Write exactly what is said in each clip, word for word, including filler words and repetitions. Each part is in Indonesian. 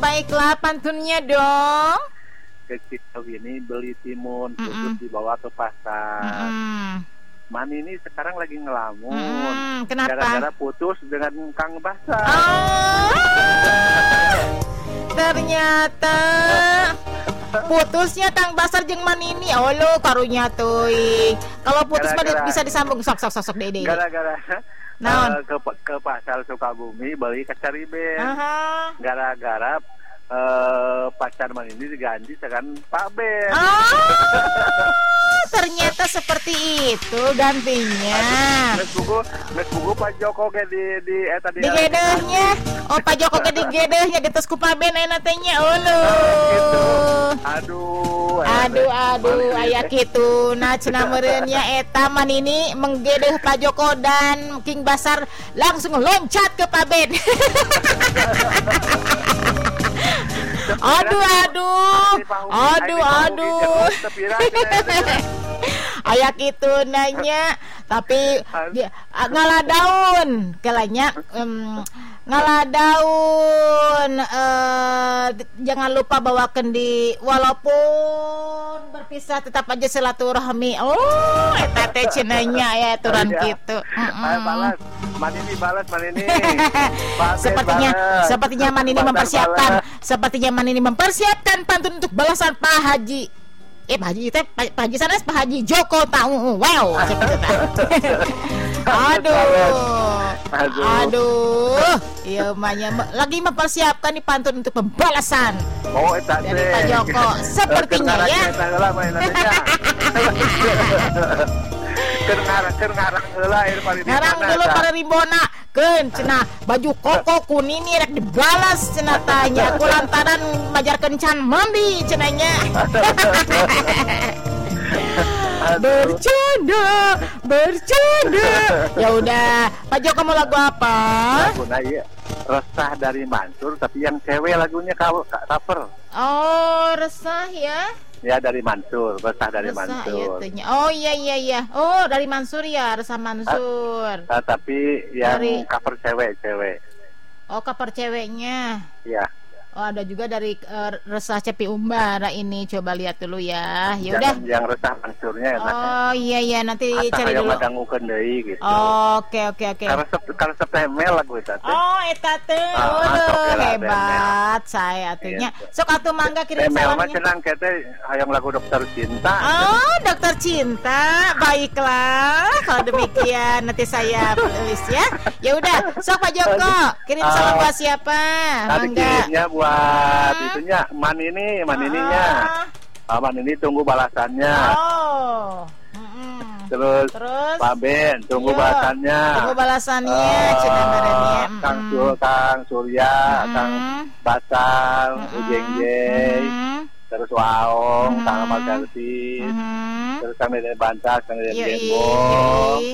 baiklah pantunnya dong. Kecil ini beli timun, Mm-mm. terus dibawa ke pasar. Mm-mm. Man ini sekarang lagi ngelamun. Mm, kenapa? Gara-gara putus dengan Kang Basar. Oh, ternyata putusnya Kang Basar jeung Manini. Oh lo karunya tuh. Kalau putus mah Gara-gara- bisa disambung sok sok sok sok dede. Gara-gara Naon? eh, ke ke pasar Sukabumi beli kacariben. Aha. Gara-gara eh, pacar Man ini diganti dengan Pak Ben. Oh, ternyata seperti itu gantinya. Nes buku, nes buku Pak Joko ge di di eta di Di gedehnya. Oh, Pak Joko ge di gedehnya geus ku Pak Ben aya tanya. Oh lo. Gitu. Aduh. Aduh aduh aya kitu. Nah cenah meureun nya eta Manini menggedeh Pak Joko dan King Basar langsung loncat ke Pak Ben. Aduh aduh. Aduh aduh. Aya kitu nanya tapi dia ngalah daun kelanya um, ngalah daun uh, jangan lupa bawakan di walaupun berpisah tetap aja silaturahmi. Oh eta teh cenanya ya aturan kitu. Ayo balas. Manini balas Manini. Sepertinya sepertinya Manini mempersiapkan sepertinya Manini mempersiapkan pantun untuk balasan Pak Haji. Eh Pak Haji teh Pak Haji sanes Pak Haji Joko tahu. Wow. Aduh. Aduh. Iya manya lagi mempersiapkan nih pantun untuk pembalasan. Oh eta dari Pak Joko. Sepertinya ya. Keur ngarang keur ngarang heula air paling ngarang dulu para rimbona keun cenah baju koko kuning ini rek dibalas cenah tanya aku lantaran majar kencan mandi cenahnya. Bercanda bercanda ya udah Pak Joko mau lagu apa? Lagu iya resah dari Mansur tapi yang cewek lagunya kau cover. Oh resah ya. Ya dari Mansur, resah dari resah, Mansur. Ya, oh iya iya iya. Oh dari Mansur ya, resah Mansur. Ah, ah, tapi yang dari... cover cewek-cewek. Oh cover ceweknya. Iya. Oh ada juga dari uh, resah Cepi Umbara ini coba lihat dulu ya. Ya udah. Yang, yang resah Mansurnya enaknya. Oh iya iya nanti Asa cari dulu. Madangukeun deui gitu. Oke oke oke. Karena kalau sepemel lagu eta teh. Oh eta teh. Oh hebat saya atunya. Sok atuh mangga kirim salamnya. Mah cenang kete hayang lagu Dokter Cinta. Oh Dokter Cinta. Baiklah kalau demikian nanti saya tulis ya. Ya udah sok Pak Joko kirim salam buat siapa? Mangga. Buat hmm. itunya man ini man ininya uh. man ini tunggu balasannya. Oh. Mm-mm. Terus, Terus Pak Ben tunggu Yo. balasannya. Tunggu balasannya uh, Cina Merenya. Kang Sur, Kang Surya, mm-hmm. Kang Basar, mm-hmm. Ujengjeng, mm-hmm. terus Waong, mm-hmm. Kang Magarti, mm-hmm. terus Kang Deden Bantas, Kang Deden Gembong.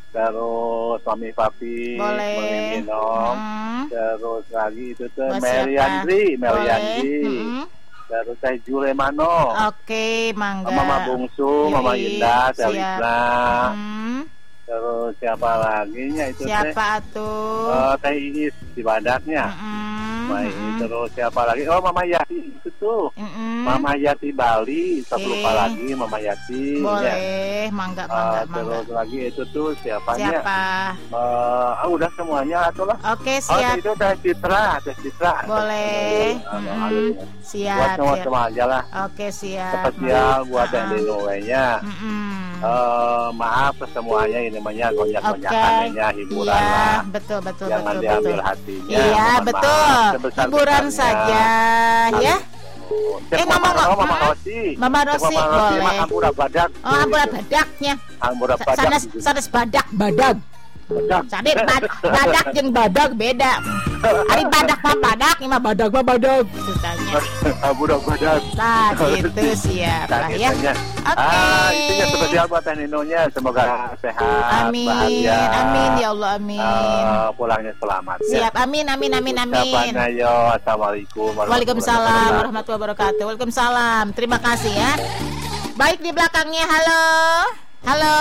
Terus Suami Papi boleh minum hmm. terus lagi itu tuh Meliandri Meliandri hmm. terus Teh Jule Mano oke okay, mangga Mama Bungsu Yui. Mama Indah Selina hmm. terus siapa lagi nya itu siapa teh tuh uh, Teh Iis di Badaknya hmm. Hmm. Terus siapa lagi oh Mama Yati itu tuh hmm. Mama Yati Bali tak okay. lupa lagi Mama Yati boleh ya. mangga mangga uh, mangga terus lagi itu tuh siapanya siapa uh, oh, udah semuanya atuh lah oke okay, siap oh itu Teh Citra Teh Citra boleh uh, hmm. uh, siap buat semua siap. semua aja lah oke okay, siap spesial buat Teh Dinowe-nya hmm. Uh, maaf ke semuanya ini namanya gonjak-gonjakannya okay. hiburan ya, lah betul betul jangan betul diambil betul. hatinya iya betul hiburan saja ya eh mama mama mama Rosi mama Rosi boleh Ampura badak oh ampura badaknya ampura badak sanes sanes badak badak Jadi bad, badak jeung badak beda. Ari badak mah badak, ini mah badak mah badak ceritanya. Budak badak. Nah, gitu siap lah ya. Oke. Ah, itunya spesial buat Ninonya, semoga sehat, amin. bahagia. Amin ya Allah, amin. Uh, pulangnya selamat. Siap, ya. amin amin amin amin. Yo, assalamualaikum. Waalaikumsalam warahmatullahi wabarakatuh. Waalaikumsalam. Terima kasih ya. Baik di belakangnya, halo. Halo.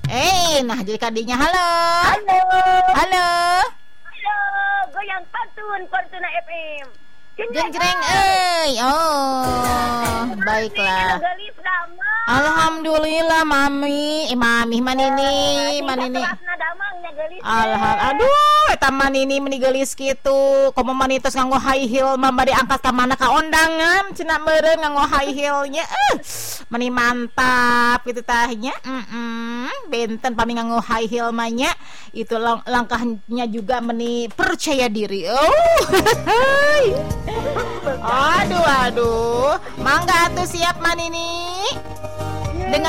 Eh, nah jadi kadinya halo. Halo. Halo. Halo, goyang pantun. daun Fortuna F M. Jeng-jreng euy. Oh, baiklah. Alhamdulillah Mami, eh Mami manini, manini. Alhamdulillah. Aduh, eta manini meni geulis kitu. Komo manitos nganggo high heel mah bari angkat ka mana ka ondangan cenah meureun nganggo high heel-nya. Eh, meni mantap kitu tah nya. Heeh. Benten pami nganggo high heel mah nya. Itu lang- langkahnya juga meni percaya diri. Oh. Aduh aduh. Mangga atuh siap manini.